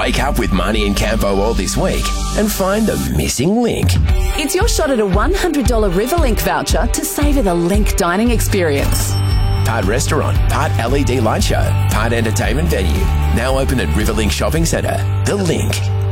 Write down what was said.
Wake up with Marnie and Campo all this week and find the missing link. It's your shot at a $100 Riverlink voucher to savour the Link dining experience. Part restaurant, part LED light show, part entertainment venue. Now open at Riverlink Shopping Centre. The Link.